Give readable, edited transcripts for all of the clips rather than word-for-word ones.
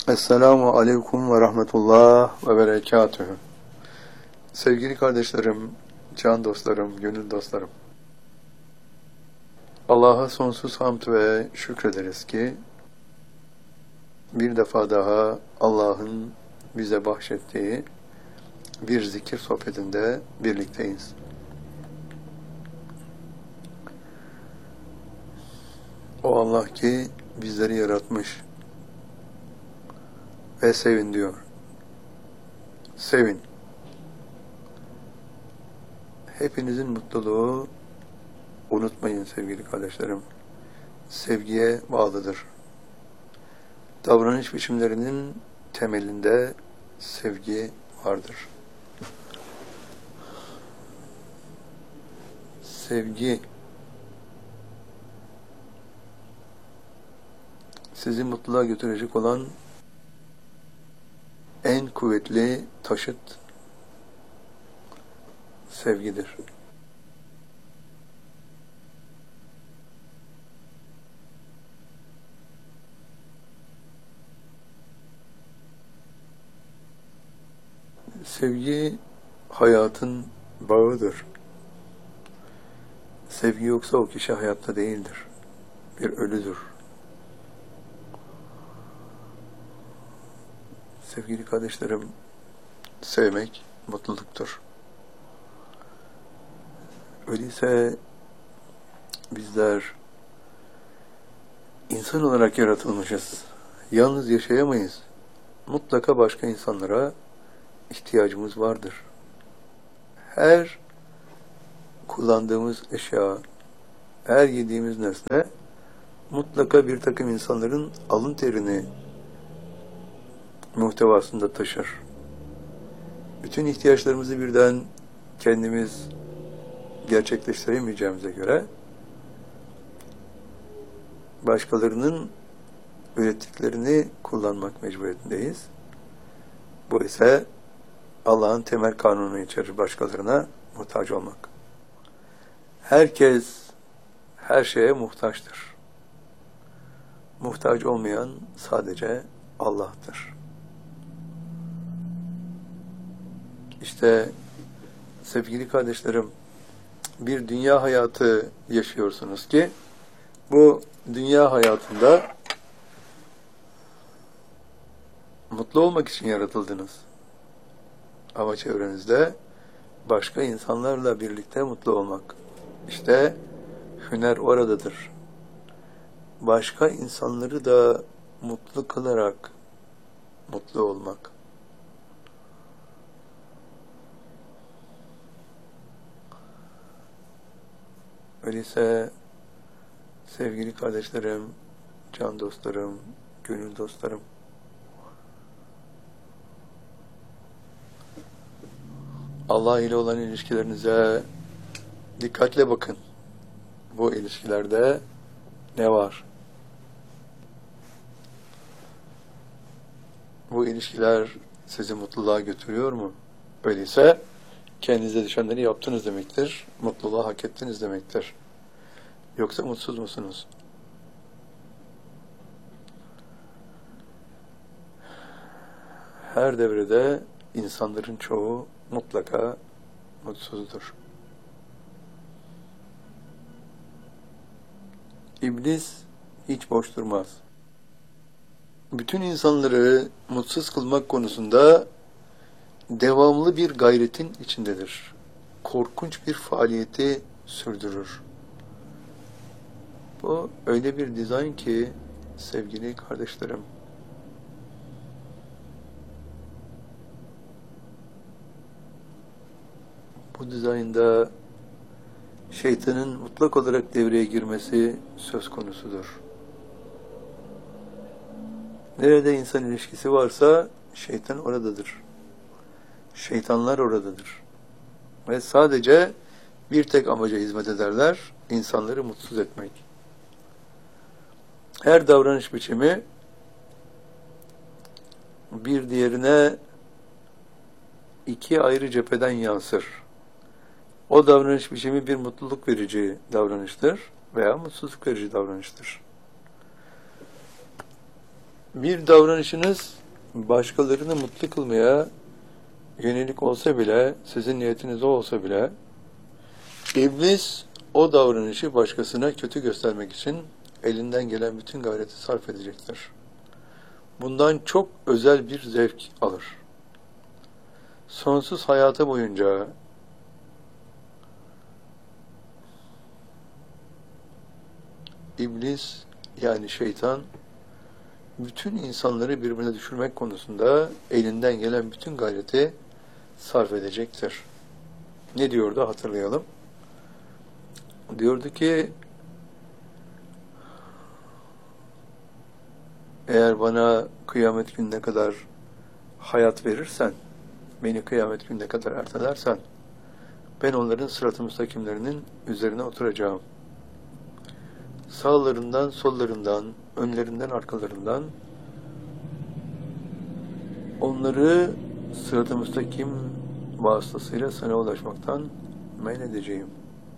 Esselamu Aleyküm ve Rahmetullah ve Berekatühü. Sevgili kardeşlerim, can dostlarım, gönül dostlarım. Allah'a sonsuz hamd ve şükrederiz ki bir defa daha Allah'ın bize bahşettiği bir zikir sohbetinde birlikteyiz. O Allah ki bizleri yaratmış ve sevin diyor. Sevin. Hepinizin mutluluğu, unutmayın sevgili kardeşlerim, sevgiye bağlıdır. Davranış biçimlerinin temelinde sevgi vardır. Sevgi sizi mutluluğa götürecek olan en kuvvetli taşıt sevgidir. Sevgi hayatın bağıdır. Sevgi yoksa o kişi hayatta değildir. Bir ölüdür. Sevgili kardeşlerim, sevmek mutluluktur. Öyleyse bizler insan olarak yaratılmışız. Yalnız yaşayamayız. Mutlaka başka insanlara ihtiyacımız vardır. Her kullandığımız eşya, her yediğimiz nesne mutlaka bir takım insanların alın terini muhtevasında taşır. Bütün ihtiyaçlarımızı birden kendimiz gerçekleştiremeyeceğimize göre başkalarının ürettiklerini kullanmak mecburiyetindeyiz. Bu ise Allah'ın temel kanunu içerir, başkalarına muhtaç olmak. Herkes her şeye muhtaçtır. Muhtaç olmayan sadece Allah'tır. İşte sevgili kardeşlerim, bir dünya hayatı yaşıyorsunuz ki bu dünya hayatında mutlu olmak için yaratıldınız. Ama çevrenizde başka insanlarla birlikte mutlu olmak. İşte hüner oradadır. Başka insanları da mutlu kılarak mutlu olmak. Öyleyse sevgili kardeşlerim, can dostlarım, gönül dostlarım, Allah ile olan ilişkilerinize dikkatle bakın. Bu ilişkilerde ne var? Bu ilişkiler sizi mutluluğa götürüyor mu? Öyleyse kendinize düşenleri yaptınız demektir. Mutluluğa hak ettiniz demektir. Yoksa mutsuz musunuz? Her devrede insanların çoğu mutlaka mutsuzdur. İblis hiç boş durmaz. Bütün insanları mutsuz kılmak konusunda devamlı bir gayretin içindedir. Korkunç bir faaliyeti sürdürür. Bu öyle bir dizayn ki sevgili kardeşlerim, bu dizaynda şeytanın mutlak olarak devreye girmesi söz konusudur. Nerede insan ilişkisi varsa şeytan oradadır. Şeytanlar oradadır. Ve sadece bir tek amaca hizmet ederler, insanları mutsuz etmek. Her davranış biçimi bir diğerine iki ayrı cepheden yansır. O davranış biçimi bir mutluluk verici davranıştır veya mutsuzluk verici davranıştır. Bir davranışınız başkalarını mutlu kılmaya yönelik olsa bile, sizin niyetiniz o olsa bile, iblis o davranışı başkasına kötü göstermek için elinden gelen bütün gayreti sarf edecektir. Bundan çok özel bir zevk alır. Sonsuz hayatı boyunca iblis, yani şeytan, bütün insanları birbirine düşürmek konusunda elinden gelen bütün gayreti sarf edecektir. Ne diyordu hatırlayalım. Diyordu ki, eğer bana kıyamet gününe kadar hayat verirsen, beni kıyamet gününe kadar ertelersen, ben onların sırat-ı müstakimlerinin üzerine oturacağım. Sağlarından, sollarından, önlerinden, arkalarından onları sırat-ı müstakim vasıtasıyla sana ulaşmaktan men edeceğim.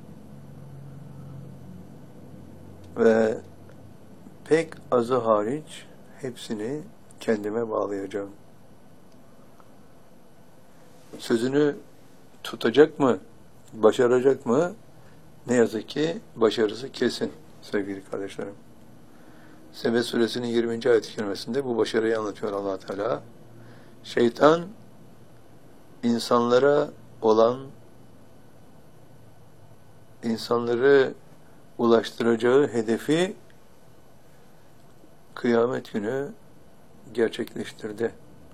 Ve pek azı hariç hepsini kendime bağlayacağım. Sözünü tutacak mı, başaracak mı? Ne yazık ki başarısı kesin sevgili kardeşlerim. Sebe suresinin 20. ayet-i kerimesinde bu başarıyı anlatıyor Allah Teala. Şeytan insanları ulaştıracağı hedefi kıyamet günü gerçekleştirdi.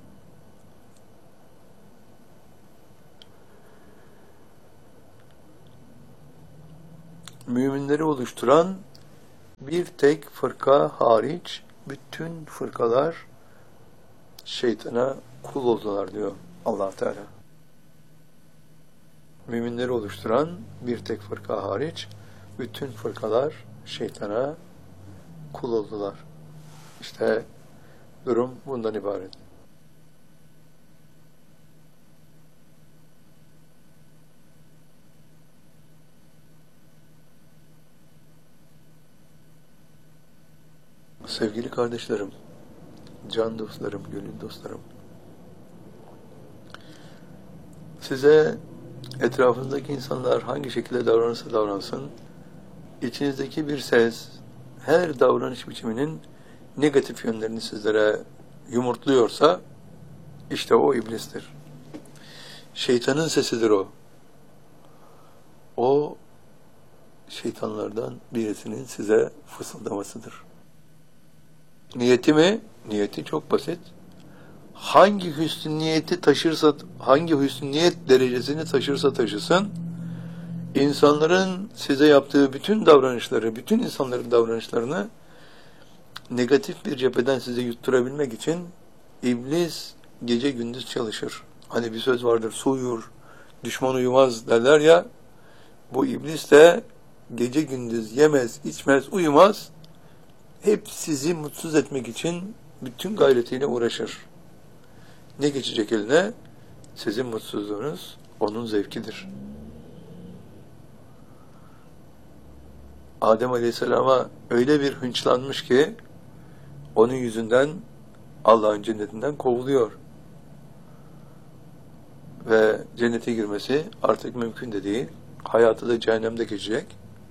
Müminleri oluşturan bir tek fırka hariç bütün fırkalar şeytana kul oldular diyor Allah Teala. Müminleri oluşturan bir tek fırka hariç bütün fırkalar şeytana kul oldular. İşte durum bundan ibaret. Sevgili kardeşlerim, can dostlarım, gönül dostlarım, size etrafınızdaki insanlar hangi şekilde davranırsa davransın, içinizdeki bir ses, her davranış biçiminin negatif yönlerini sizlere yumurtluyorsa, işte o iblistir. Şeytanın sesidir o. O, şeytanlardan birisinin size fısıldamasıdır. Niyeti mi? Niyeti çok basit. Hangi hüsnü niyeti taşırsa, hangi hüsnü niyet derecesini taşırsa taşısın, insanların size yaptığı bütün davranışları, bütün insanların davranışlarını negatif bir cepheden size yutturabilmek için iblis gece gündüz çalışır. Hani bir söz vardır, su uyur, düşman uyumaz derler ya, bu iblis de gece gündüz yemez, içmez, uyumaz, hep sizi mutsuz etmek için bütün gayretiyle uğraşır. Ne geçecek eline? Sizin mutsuzluğunuz onun zevkidir. Adem Aleyhisselam'a öyle bir hınçlanmış ki onun yüzünden Allah'ın cennetinden kovuluyor. Ve cennete girmesi artık mümkün de değil. Hayatı da cehennemde geçecek.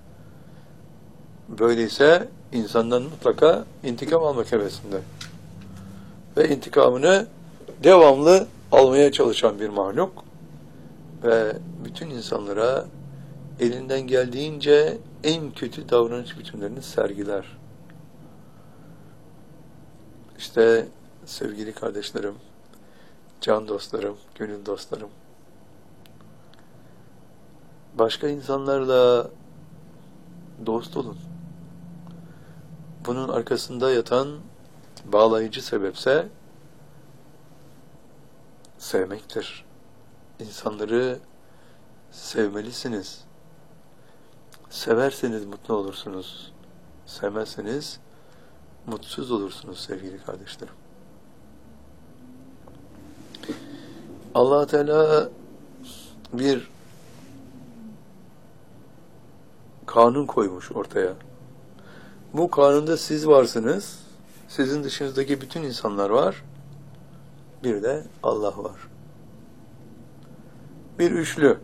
Böyleyse insandan mutlaka intikam almak hevesinde. Ve intikamını devamlı almaya çalışan bir mahluk. Ve bütün insanlara elinden geldiğince en kötü davranış biçimlerini sergiler. İşte sevgili kardeşlerim, can dostlarım, gönül dostlarım, başka insanlarla dost olun. Bunun arkasında yatan bağlayıcı sebepse sevmektir. İnsanları sevmelisiniz. Severseniz mutlu olursunuz. Sevmezseniz mutsuz olursunuz sevgili kardeşlerim. Allah Teala bir kanun koymuş ortaya. Bu kanunda siz varsınız. Sizin dışınızdaki bütün insanlar var. bir de Allah var. Bir üçlü.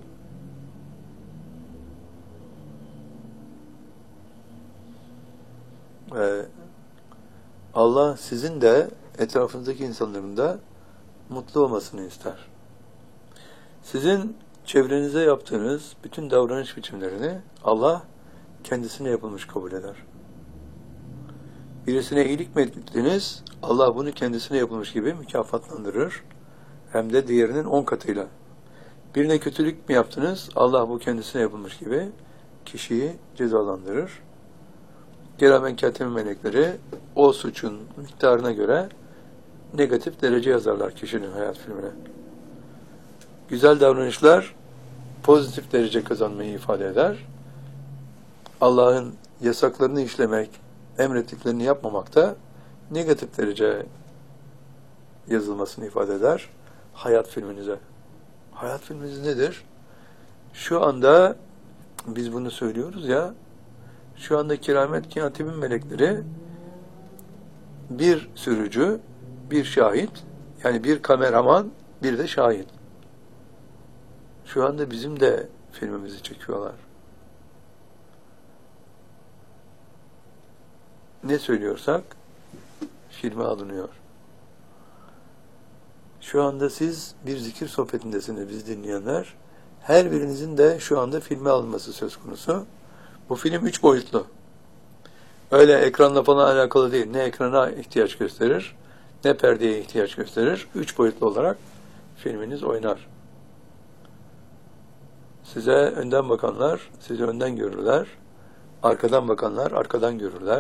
Allah sizin de etrafınızdaki insanların da mutlu olmasını ister. Sizin çevrenize yaptığınız bütün davranış biçimlerini Allah kendisine yapılmış kabul eder. Birisine iyilik mi ettiniz? Allah bunu kendisine yapılmış gibi mükafatlandırır. Hem de diğerinin 10 katıyla. Birine kötülük mü yaptınız? Allah bu kendisine yapılmış gibi kişiyi cezalandırır. Keramen kâtibîn melekleri o suçun miktarına göre negatif derece yazarlar kişinin hayat filmine. Güzel davranışlar pozitif derece kazanmayı ifade eder. Allah'ın yasaklarını işlemek, emrettiklerini yapmamak da negatif derece yazılmasını ifade eder hayat filminize. Hayat filminiz nedir? Şu anda biz bunu söylüyoruz ya, şu anda keramet kâtibîn melekleri bir sürücü, bir şahit, yani bir kameraman, bir de şahit. Şu anda bizim de filmimizi çekiyorlar. Ne söylüyorsak filme alınıyor. Şu anda siz bir zikir sohbetindesiniz, biz dinleyenler. Her birinizin de şu anda filme alınması söz konusu. Bu film 3 boyutlu. Öyle ekranla falan alakalı değil. Ne ekrana ihtiyaç gösterir, ne perdeye ihtiyaç gösterir. 3 boyutlu olarak filminiz oynar. Size önden bakanlar, sizi önden görürler. Arkadan bakanlar, arkadan görürler.